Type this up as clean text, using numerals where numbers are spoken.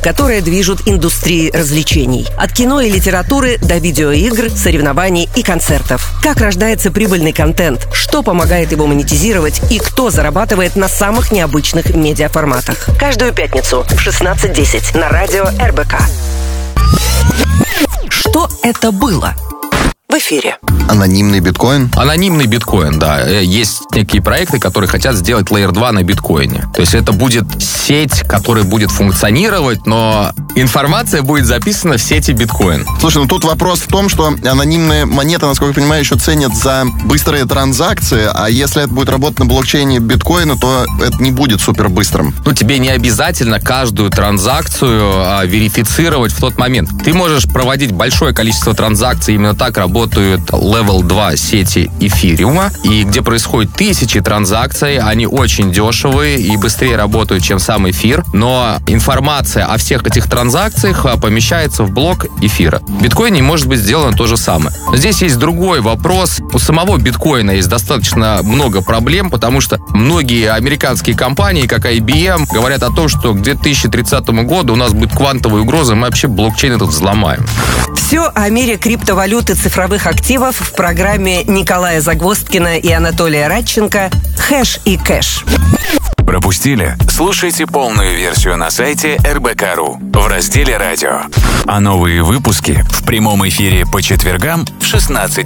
которые движут индустрией развлечений. От кино и литературы до видеоигр, соревнований и концертов. Как рождается прибыльный контент, что помогает его монетизировать и кто зарабатывает на самых необычных медиаформатах. Каждую пятницу в 16:10 на радио РБК. Что это было? В эфире. Анонимный биткоин? Анонимный биткоин, да. Есть некие проекты, которые хотят сделать Layer 2 на биткоине. То есть это будет сеть, которая будет функционировать, но информация будет записана в сети биткоин. Слушай, ну тут вопрос в том, что анонимные монеты, насколько я понимаю, еще ценят за быстрые транзакции, а если это будет работать на блокчейне биткоина, то это не будет супер быстрым. Ну, тебе не обязательно каждую транзакцию верифицировать в тот момент. Ты можешь проводить большое количество транзакций, именно так работают Level 2 сети эфириума, и где происходят тысячи транзакций, они очень дешевые и быстрее работают, чем сам эфир, но информация о всех этих транзакциях помещается в блок эфира. В биткоине может быть сделано то же самое. Но здесь есть другой вопрос. У самого биткоина есть достаточно много проблем, потому что многие американские компании, как IBM, говорят о том, что к 2030 году у нас будет квантовая угроза, мы вообще блокчейн этот взломаем. Все о мире криптовалют и цифровых активов в программе Николая Загвоздкина и Анатолия Радченко «Хэш и кэш». Пропустили? Слушайте полную версию на сайте rbk.ru в разделе «Радио». А новые выпуски в прямом эфире по четвергам в 16:10.